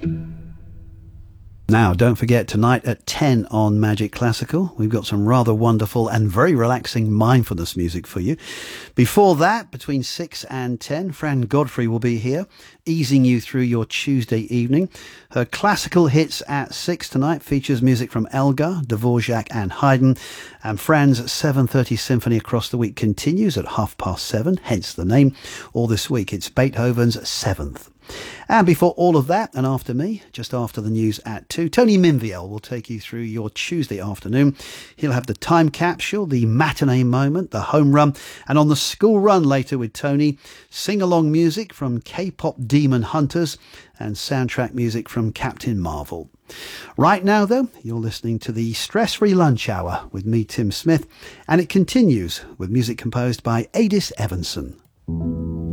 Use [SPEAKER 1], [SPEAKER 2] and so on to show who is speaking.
[SPEAKER 1] Now, don't forget, tonight at 10 on Magic Classical, we've got some rather wonderful and very relaxing mindfulness music for you. Before that, between 6 and 10, Fran Godfrey will be here, easing you through your Tuesday evening. Her classical hits at 6 tonight features music from Elgar, Dvorak and Haydn. And Fran's 7:30 Symphony Across the Week continues at 7:30, hence the name. All this week, it's Beethoven's 7th. And before all of that, and after me, just after the news at 2, Tony Minviel will take you through your Tuesday afternoon. He'll have the time capsule, the matinee moment, the home run, and on the school run later with Tony, sing-along music from K-pop Demon Hunters and soundtrack music from Captain Marvel. Right now, though, you're listening to the Stress-Free Lunch Hour with me, Tim Smith, and it continues with music composed by Adis Evanson.